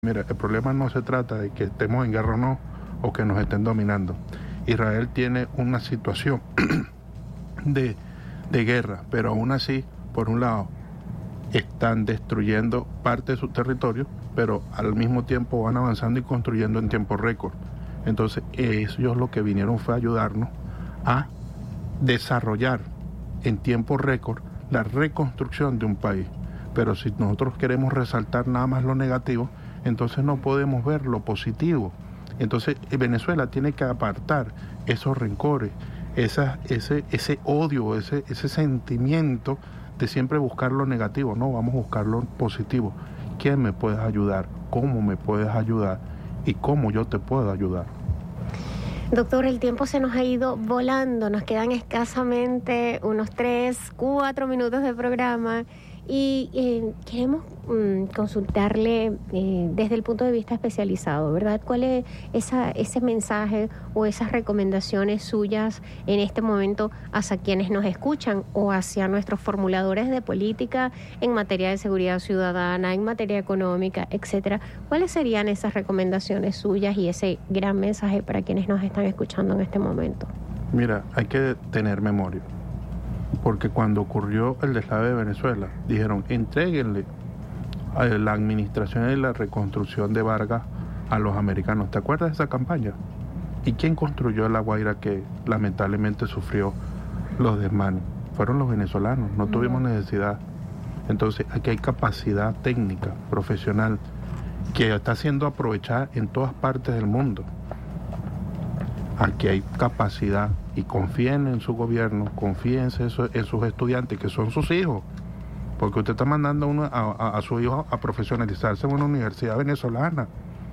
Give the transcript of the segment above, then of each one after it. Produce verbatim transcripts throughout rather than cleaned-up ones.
Mira, el problema no se trata de que estemos en guerra o no, o que nos estén dominando. Israel tiene una situación de, de guerra, pero aún así, por un lado, están destruyendo parte de su territorio, pero al mismo tiempo van avanzando y construyendo en tiempo récord. Entonces, ellos lo que vinieron fue ayudarnos a desarrollar en tiempo récord la reconstrucción de un país. Pero si nosotros queremos resaltar nada más lo negativo, entonces no podemos ver lo positivo. Entonces Venezuela tiene que apartar esos rencores, esa, ese, ese odio, ese, ese sentimiento de siempre buscar lo negativo. No, vamos a buscar lo positivo. ¿Quién me puedes ayudar? ¿Cómo me puedes ayudar? ¿Y cómo yo te puedo ayudar? Doctor, el tiempo se nos ha ido volando. Nos quedan escasamente unos tres, cuatro minutos de programa. Y eh, queremos mm, consultarle eh, desde el punto de vista especializado, ¿verdad? ¿Cuál es esa, ese mensaje o esas recomendaciones suyas en este momento hacia quienes nos escuchan o hacia nuestros formuladores de política en materia de seguridad ciudadana, en materia económica, etcétera? ¿Cuáles serían esas recomendaciones suyas y ese gran mensaje para quienes nos están escuchando en este momento? Mira, hay que tener memoria. Porque cuando ocurrió el deslave de Venezuela, dijeron, entréguenle a la administración y la reconstrucción de Vargas a los americanos. ¿Te acuerdas de esa campaña? ¿Y quién construyó La Guaira que lamentablemente sufrió los desmanes? Fueron los venezolanos, no tuvimos necesidad. Entonces, aquí hay capacidad técnica, profesional, que está siendo aprovechada en todas partes del mundo. Aquí hay capacidad y confíen en su gobierno, confíen en, su, en sus estudiantes, que son sus hijos, porque usted está mandando a, uno, a, a, a su hijo a profesionalizarse en una universidad venezolana.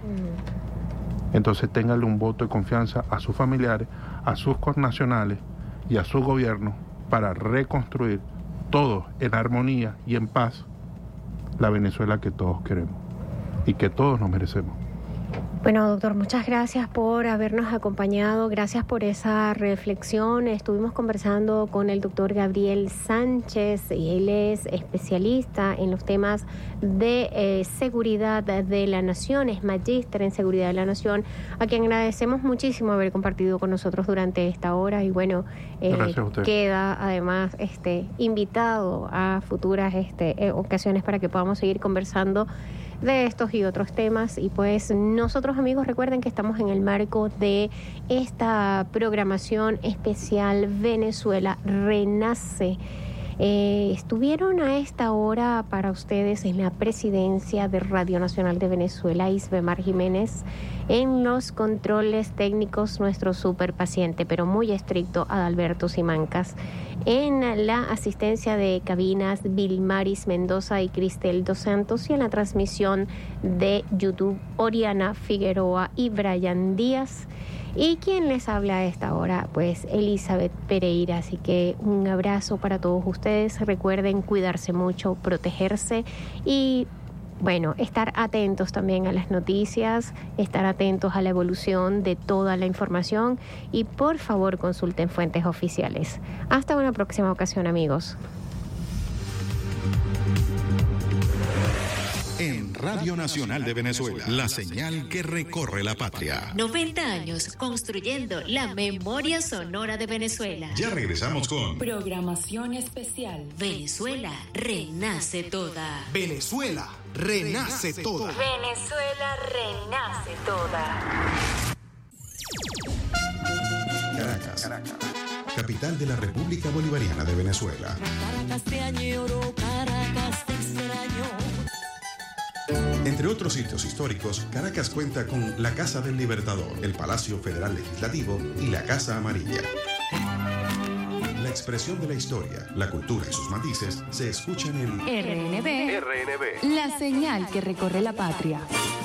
Mm. Entonces téngale un voto de confianza a sus familiares, a sus connacionales y a su gobierno para reconstruir todos en armonía y en paz la Venezuela que todos queremos y que todos nos merecemos. Bueno, doctor, muchas gracias por habernos acompañado, gracias por esa reflexión. Estuvimos conversando con el doctor Gabriel Sánchez y él es especialista en los temas de eh, seguridad de la nación, es magíster en seguridad de la nación, a quien agradecemos muchísimo haber compartido con nosotros durante esta hora y bueno, eh, queda además este invitado a futuras este, eh, ocasiones para que podamos seguir conversando de estos y otros temas. Y pues nosotros, amigos, recuerden que estamos en el marco de esta programación especial Venezuela Renace. Eh, estuvieron a esta hora para ustedes en la presidencia de Radio Nacional de Venezuela, Isbemar Jiménez, en los controles técnicos nuestro super paciente, pero muy estricto, Adalberto Simancas, en la asistencia de cabinas Vilmaris Mendoza y Cristel Dos Santos y en la transmisión de YouTube Oriana Figueroa y Brian Díaz. Y quien les habla a esta hora, pues Elizabeth Pereira. Así que un abrazo para todos ustedes. Recuerden cuidarse mucho, protegerse y, bueno, estar atentos también a las noticias, estar atentos a la evolución de toda la información y, por favor, consulten fuentes oficiales. Hasta una próxima ocasión, amigos. En Radio Nacional de Venezuela, la señal que recorre la patria. noventa años construyendo la memoria sonora de Venezuela. Ya regresamos con programación especial. Venezuela renace toda. Venezuela renace toda. Venezuela renace toda. Caracas, Caracas, capital de la República Bolivariana de Venezuela. Caracas te añoro, Caracas te extraño. Entre otros sitios históricos, Caracas cuenta con la Casa del Libertador, el Palacio Federal Legislativo y la Casa Amarilla. La expresión de la historia, la cultura y sus matices se escuchan en R N B, R N B, la señal que recorre la patria.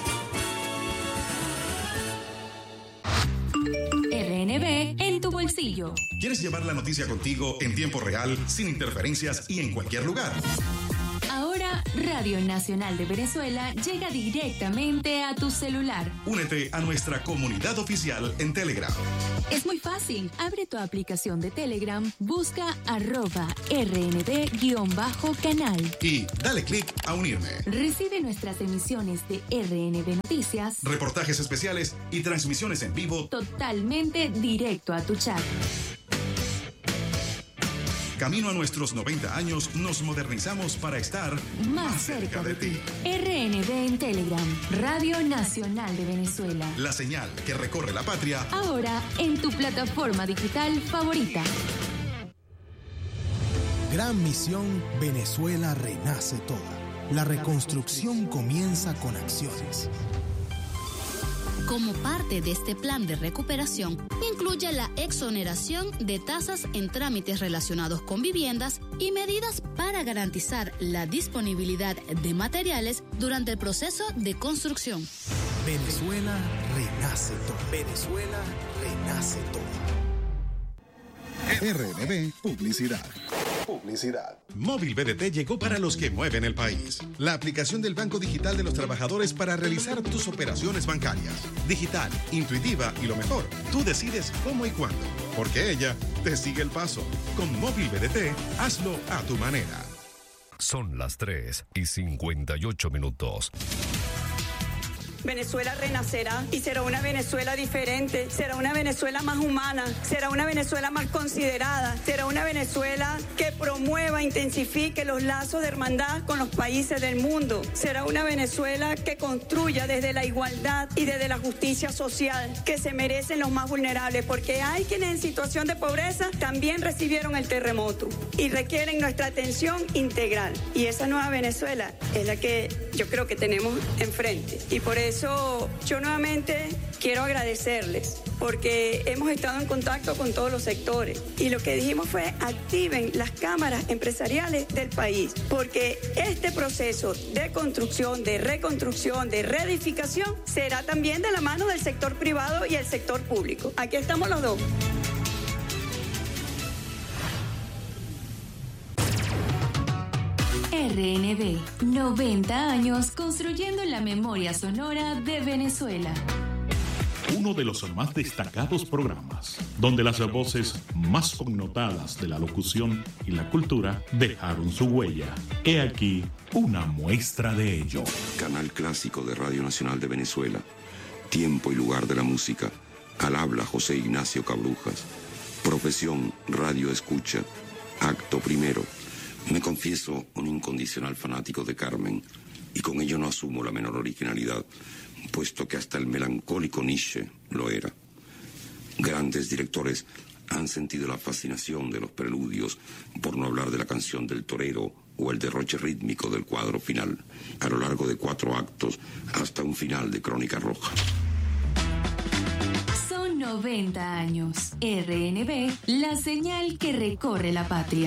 R N B en tu bolsillo. ¿Quieres llevar la noticia contigo en tiempo real, sin interferencias y en cualquier lugar? Ahora Radio Nacional de Venezuela llega directamente a tu celular. Únete a nuestra comunidad oficial en Telegram. Es muy fácil. Abre tu aplicación de Telegram, busca arroba rnd-canal. Y dale clic a unirme. Recibe nuestras emisiones de R N B Noticias, reportajes especiales y transmisiones en vivo totalmente directo a tu chat. Camino a nuestros noventa años, nos modernizamos para estar más, más cerca, cerca de, de ti. R N B en Telegram, Radio Nacional de Venezuela. La señal que recorre la patria. Ahora en tu plataforma digital favorita. Gran misión, Venezuela renace toda. La reconstrucción comienza con acciones. Como parte de este plan de recuperación, incluye la exoneración de tasas en trámites relacionados con viviendas y medidas para garantizar la disponibilidad de materiales durante el proceso de construcción. Venezuela renace todo. Venezuela renace todo. R N B Publicidad. Publicidad. Móvil B D T llegó para los que mueven el país. La aplicación del Banco Digital de los Trabajadores para realizar tus operaciones bancarias. Digital, intuitiva y lo mejor, tú decides cómo y cuándo, porque ella te sigue el paso. Con Móvil B D T, hazlo a tu manera. Son las tres y cincuenta y ocho minutos. Venezuela renacerá y será una Venezuela diferente, será una Venezuela más humana, será una Venezuela más considerada, será una Venezuela que promueva, intensifique los lazos de hermandad con los países del mundo, será una Venezuela que construya desde la igualdad y desde la justicia social que se merecen los más vulnerables, porque hay quienes en situación de pobreza también recibieron el terremoto y requieren nuestra atención integral, y esa nueva Venezuela es la que yo creo que tenemos enfrente, y por eso Eso, yo nuevamente quiero agradecerles porque hemos estado en contacto con todos los sectores y lo que dijimos fue activen las cámaras empresariales del país porque este proceso de construcción, de reconstrucción, de reedificación será también de la mano del sector privado y el sector público. Aquí estamos los dos. R N B, noventa años construyendo la memoria sonora de Venezuela. Uno de los más destacados programas, donde las voces más connotadas de la locución y la cultura dejaron su huella. He aquí una muestra de ello. Canal clásico de Radio Nacional de Venezuela. Tiempo y lugar de la música. Al habla José Ignacio Cabrujas. Profesión, radio escucha. Acto primero. Me confieso un incondicional fanático de Carmen, y con ello no asumo la menor originalidad, puesto que hasta el melancólico Nietzsche lo era. Grandes directores han sentido la fascinación de los preludios, por no hablar de la canción del torero o el derroche rítmico del cuadro final, a lo largo de cuatro actos hasta un final de Crónica Roja. Son noventa años. R N B, la señal que recorre la patria.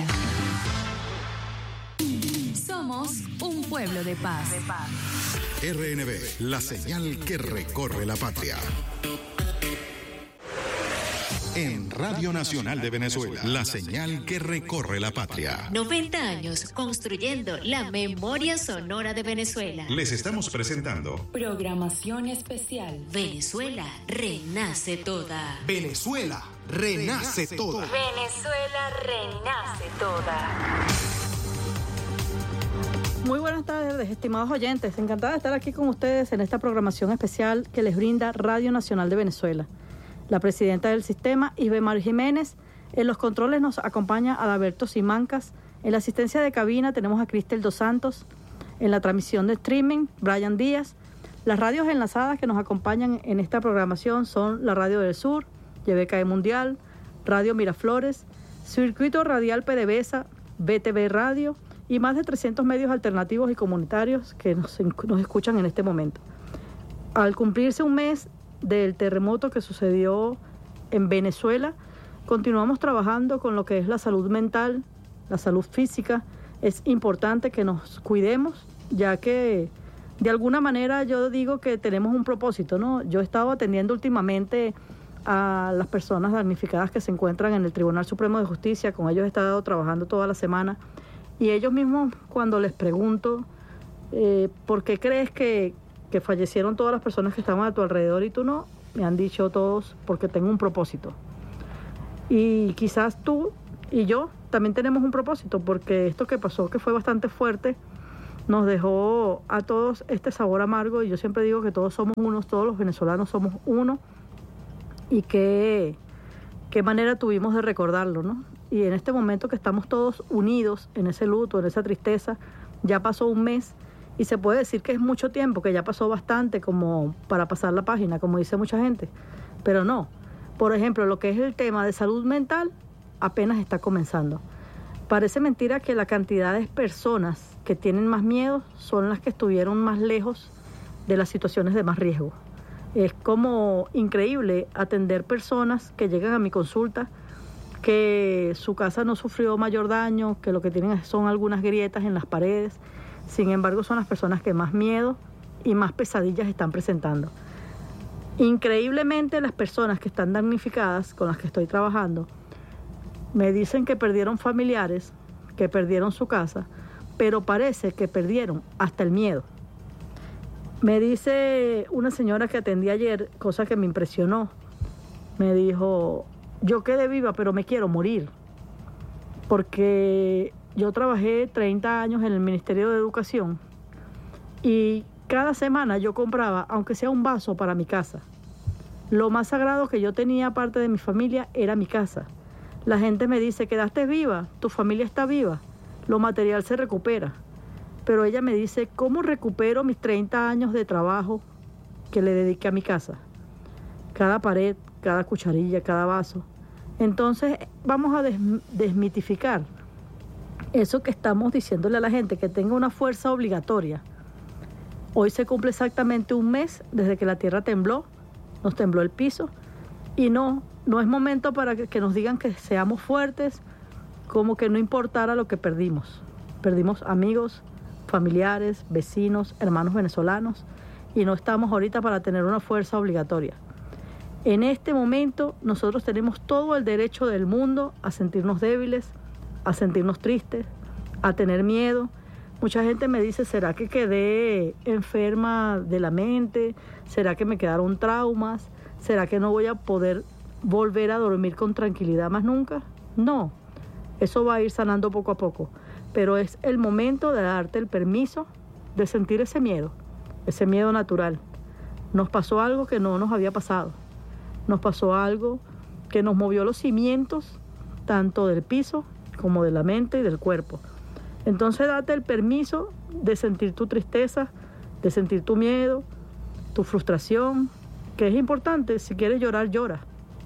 Somos un pueblo de paz. de paz. R N B, la señal que recorre la patria. En Radio Nacional de Venezuela, la señal que recorre la patria. noventa años construyendo la memoria sonora de Venezuela. Les estamos presentando programación especial. Venezuela renace toda. Venezuela renace toda. Venezuela renace toda. Muy buenas tardes, estimados oyentes. Encantada de estar aquí con ustedes en esta programación especial que les brinda Radio Nacional de Venezuela. La presidenta del sistema, Isbemar Jiménez. En los controles nos acompaña Adalberto Simancas. En la asistencia de cabina tenemos a Cristel Dos Santos. En la transmisión de streaming, Brian Díaz. Las radios enlazadas que nos acompañan en esta programación son la Radio del Sur, Y B K E Mundial, Radio Miraflores, Circuito Radial PDVSA, B T V Radio, y más de trescientos medios alternativos y comunitarios que nos, nos escuchan en este momento. Al cumplirse un mes del terremoto que sucedió en Venezuela, continuamos trabajando con lo que es la salud mental, la salud física. Es importante que nos cuidemos, ya que de alguna manera yo digo que tenemos un propósito, ¿no? Yo he estado atendiendo últimamente a las personas damnificadas que se encuentran en el Tribunal Supremo de Justicia. Con ellos he estado trabajando toda la semana. Y ellos mismos, cuando les pregunto eh, ¿por qué crees que, que fallecieron todas las personas que estaban a tu alrededor y tú no? Me han dicho todos, porque tengo un propósito. Y quizás tú y yo también tenemos un propósito, porque esto que pasó, que fue bastante fuerte, nos dejó a todos este sabor amargo, y yo siempre digo que todos somos unos, todos los venezolanos somos uno, y qué, qué manera tuvimos de recordarlo, ¿no? Y en este momento que estamos todos unidos en ese luto, en esa tristeza, ya pasó un mes, y se puede decir que es mucho tiempo, que ya pasó bastante como para pasar la página, como dice mucha gente, pero no. Por ejemplo, lo que es el tema de salud mental apenas está comenzando. Parece mentira que la cantidad de personas que tienen más miedo son las que estuvieron más lejos de las situaciones de más riesgo. Es como increíble atender personas que llegan a mi consulta, que su casa no sufrió mayor daño, que lo que tienen son algunas grietas en las paredes. Sin embargo, son las personas que más miedo y más pesadillas están presentando. Increíblemente, las personas que están damnificadas, con las que estoy trabajando, me dicen que perdieron familiares, que perdieron su casa, pero parece que perdieron hasta el miedo. Me dice una señora que atendí ayer, cosa que me impresionó. Me dijo, yo quedé viva, pero me quiero morir. Porque yo trabajé treinta años en el Ministerio de Educación y cada semana yo compraba, aunque sea un vaso, para mi casa. Lo más sagrado que yo tenía, aparte de mi familia, era mi casa. La gente me dice, quedaste viva, tu familia está viva, lo material se recupera. Pero ella me dice, ¿cómo recupero mis treinta años de trabajo que le dediqué a mi casa? Cada pared, cada cucharilla, cada vaso. Entonces vamos a des- desmitificar eso que estamos diciéndole a la gente, que tenga una fuerza obligatoria. Hoy se cumple exactamente un mes desde que la tierra tembló, nos tembló el piso, y no, no es momento para que, que nos digan que seamos fuertes, como que no importara lo que perdimos. Perdimos amigos, familiares, vecinos, hermanos venezolanos, y no estamos ahorita para tener una fuerza obligatoria. En este momento nosotros tenemos todo el derecho del mundo a sentirnos débiles, a sentirnos tristes, a tener miedo. Mucha gente me dice, ¿será que quedé enferma de la mente? ¿Será que me quedaron traumas? ¿Será que no voy a poder volver a dormir con tranquilidad más nunca? No, eso va a ir sanando poco a poco, pero es el momento de darte el permiso de sentir ese miedo, ese miedo natural. Nos pasó algo que no nos había pasado, nos pasó algo que nos movió los cimientos, tanto del piso como de la mente y del cuerpo. Entonces date el permiso de sentir tu tristeza, de sentir tu miedo, tu frustración, que es importante. Si quieres llorar, llora.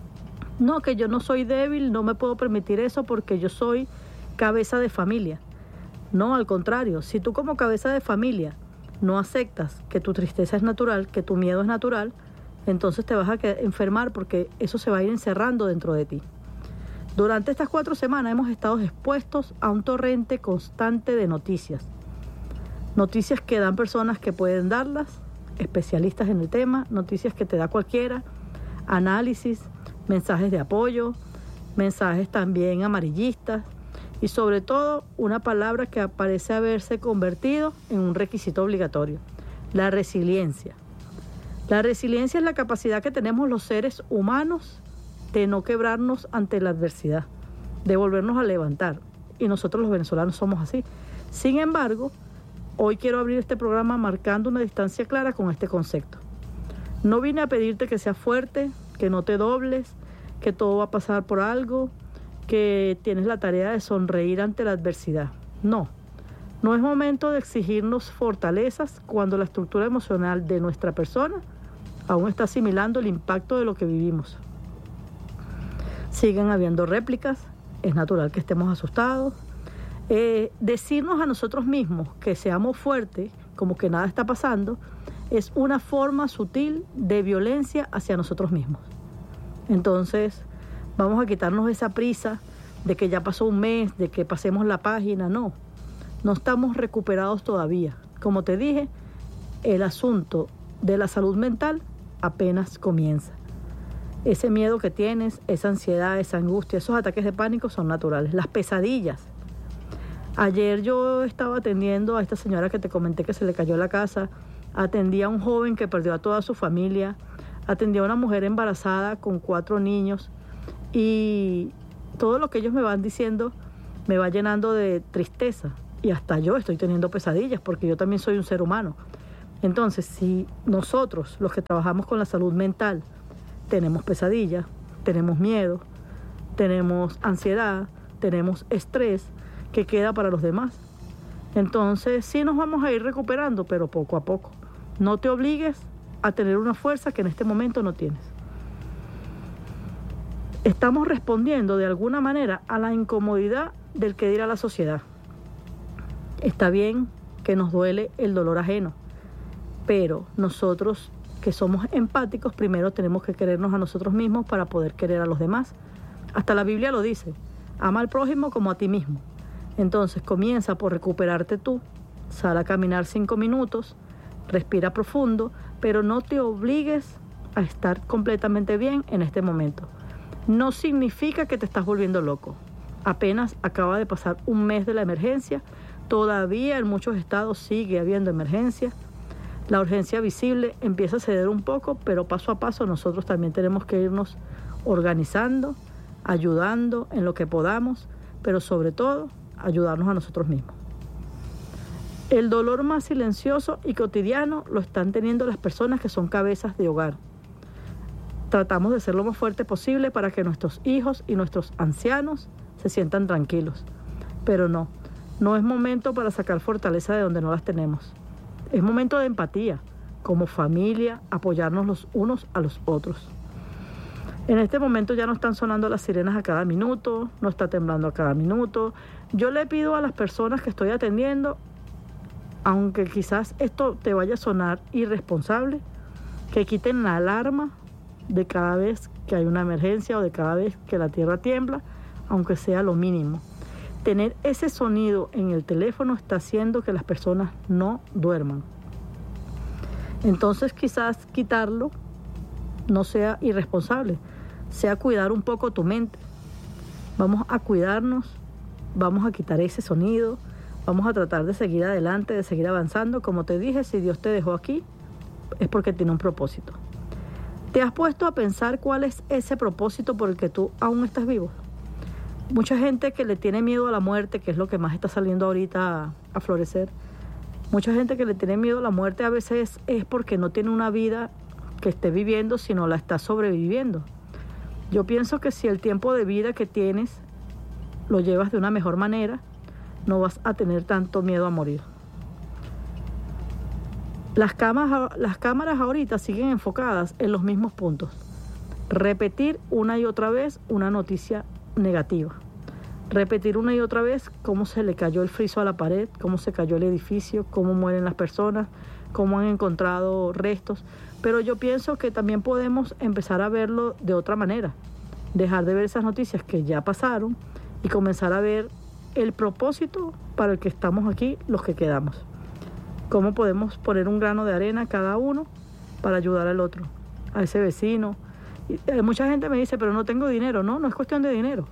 No, que yo no soy débil, no me puedo permitir eso porque yo soy cabeza de familia. No, al contrario, si tú como cabeza de familia no aceptas que tu tristeza es natural, que tu miedo es natural, entonces te vas a enfermar porque eso se va a ir encerrando dentro de ti. Durante estas cuatro semanas hemos estado expuestos a un torrente constante de noticias. Noticias que dan personas que pueden darlas, especialistas en el tema, noticias que te da cualquiera, análisis, mensajes de apoyo, mensajes también amarillistas y sobre todo una palabra que parece haberse convertido en un requisito obligatorio, la resiliencia. La resiliencia es la capacidad que tenemos los seres humanos de no quebrarnos ante la adversidad, de volvernos a levantar. Y nosotros los venezolanos somos así. Sin embargo, hoy quiero abrir este programa marcando una distancia clara con este concepto. No vine a pedirte que seas fuerte, que no te dobles, que todo va a pasar por algo, que tienes la tarea de sonreír ante la adversidad. No, no es momento de exigirnos fortalezas cuando la estructura emocional de nuestra persona aún está asimilando el impacto de lo que vivimos. Siguen habiendo réplicas, es natural que estemos asustados. Eh, decirnos a nosotros mismos que seamos fuertes, como que nada está pasando, es una forma sutil de violencia hacia nosotros mismos. Entonces, vamos a quitarnos esa prisa de que ya pasó un mes, de que pasemos la página. No, no estamos recuperados todavía. Como te dije, el asunto de la salud mental apenas comienza. Ese miedo que tienes, esa ansiedad, esa angustia, esos ataques de pánico son naturales. Las pesadillas. Ayer yo estaba atendiendo a esta señora que te comenté que se le cayó la casa, atendía a un joven que perdió a toda su familia, atendía a una mujer embarazada con cuatro niños, y todo lo que ellos me van diciendo me va llenando de tristeza, y hasta yo estoy teniendo pesadillas porque yo también soy un ser humano. Entonces, si nosotros, los que trabajamos con la salud mental, tenemos pesadillas, tenemos miedo, tenemos ansiedad, tenemos estrés, ¿qué queda para los demás? Entonces, sí nos vamos a ir recuperando, pero poco a poco. No te obligues a tener una fuerza que en este momento no tienes. Estamos respondiendo de alguna manera a la incomodidad del que dirá la sociedad. Está bien que nos duele el dolor ajeno, pero nosotros que somos empáticos, primero tenemos que querernos a nosotros mismos para poder querer a los demás. Hasta la Biblia lo dice, ama al prójimo como a ti mismo. Entonces comienza por recuperarte tú, sal a caminar cinco minutos, respira profundo, pero no te obligues a estar completamente bien en este momento. No significa que te estás volviendo loco. Apenas acaba de pasar un mes de la emergencia, todavía en muchos estados sigue habiendo emergencia. La urgencia visible empieza a ceder un poco, pero paso a paso nosotros también tenemos que irnos organizando, ayudando en lo que podamos, pero sobre todo ayudarnos a nosotros mismos. El dolor más silencioso y cotidiano lo están teniendo las personas que son cabezas de hogar. Tratamos de ser lo más fuerte posible para que nuestros hijos y nuestros ancianos se sientan tranquilos, pero no, no es momento para sacar fortaleza de donde no las tenemos. Es momento de empatía, como familia, apoyarnos los unos a los otros. En este momento ya no están sonando las sirenas a cada minuto, no está temblando a cada minuto. Yo le pido a las personas que estoy atendiendo, aunque quizás esto te vaya a sonar irresponsable, que quiten la alarma de cada vez que hay una emergencia o de cada vez que la tierra tiembla, aunque sea lo mínimo. Tener ese sonido en el teléfono está haciendo que las personas no duerman. Entonces quizás quitarlo no sea irresponsable, sea cuidar un poco tu mente. Vamos a cuidarnos, vamos a quitar ese sonido, vamos a tratar de seguir adelante, de seguir avanzando. Como te dije, si Dios te dejó aquí, es porque tiene un propósito. ¿Te has puesto a pensar cuál es ese propósito por el que tú aún estás vivo? Mucha gente que le tiene miedo a la muerte, que es lo que más está saliendo ahorita a, a florecer, mucha gente que le tiene miedo a la muerte a veces es porque no tiene una vida que esté viviendo, sino la está sobreviviendo. Yo pienso que si el tiempo de vida que tienes lo llevas de una mejor manera, no vas a tener tanto miedo a morir. Las cámaras, las cámaras ahorita siguen enfocadas en los mismos puntos. Repetir una y otra vez una noticia negativa. Repetir una y otra vez cómo se le cayó el friso a la pared, cómo se cayó el edificio, cómo mueren las personas, cómo han encontrado restos. Pero yo pienso que también podemos empezar a verlo de otra manera. Dejar de ver esas noticias que ya pasaron y comenzar a ver el propósito para el que estamos aquí, los que quedamos. Cómo podemos poner un grano de arena cada uno para ayudar al otro, a ese vecino. Y mucha gente me dice, pero no tengo dinero. No, no es cuestión de dinero.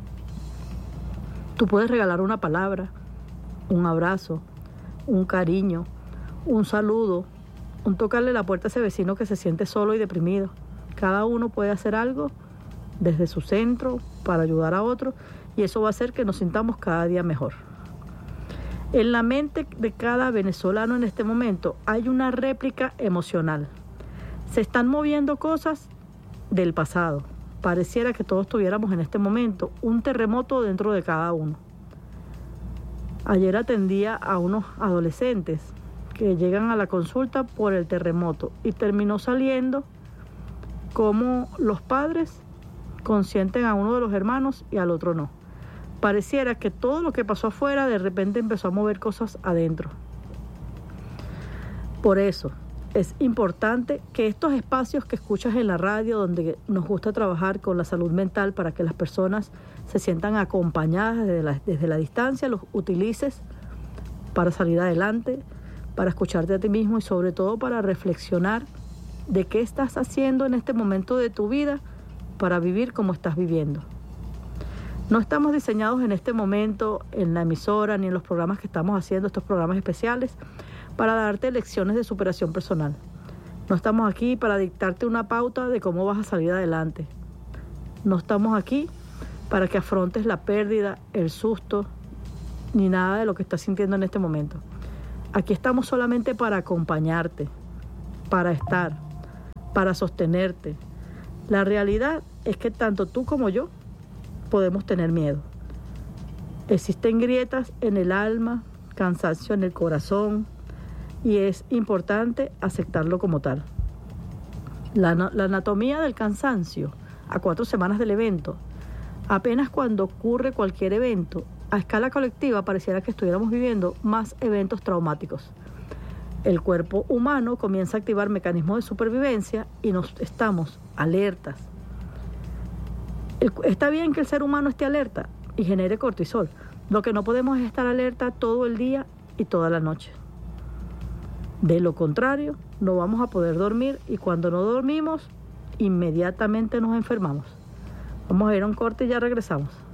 Tú puedes regalar una palabra, un abrazo, un cariño, un saludo, un tocarle la puerta a ese vecino que se siente solo y deprimido. Cada uno puede hacer algo desde su centro para ayudar a otro, y eso va a hacer que nos sintamos cada día mejor. En la mente de cada venezolano en este momento hay una réplica emocional. Se están moviendo cosas del pasado. Pareciera que todos tuviéramos en este momento un terremoto dentro de cada uno. Ayer atendía a unos adolescentes que llegan a la consulta por el terremoto y terminó saliendo como los padres consienten a uno de los hermanos y al otro no. Pareciera que todo lo que pasó afuera de repente empezó a mover cosas adentro. Por eso es importante que estos espacios que escuchas en la radio, donde nos gusta trabajar con la salud mental para que las personas se sientan acompañadas desde la, desde la distancia, los utilices para salir adelante, para escucharte a ti mismo y sobre todo para reflexionar de qué estás haciendo en este momento de tu vida para vivir como estás viviendo. No estamos diseñados en este momento en la emisora ni en los programas que estamos haciendo, estos programas especiales, para darte lecciones de superación personal. No estamos aquí para dictarte una pauta de cómo vas a salir adelante. No estamos aquí para que afrontes la pérdida, el susto, ni nada de lo que estás sintiendo en este momento. Aquí estamos solamente para acompañarte, para estar, para sostenerte. La realidad es que tanto tú como yo podemos tener miedo. Existen grietas en el alma, cansancio en el corazón, y es importante aceptarlo como tal. La, la anatomía del cansancio a cuatro semanas del evento, apenas cuando ocurre cualquier evento, a escala colectiva pareciera que estuviéramos viviendo más eventos traumáticos. El cuerpo humano comienza a activar mecanismos de supervivencia y nos estamos alertas. El, está bien que el ser humano esté alerta y genere cortisol. Lo que no podemos es estar alerta todo el día y toda la noche. De lo contrario, no vamos a poder dormir y cuando no dormimos, inmediatamente nos enfermamos. Vamos a ir a un corte y ya regresamos.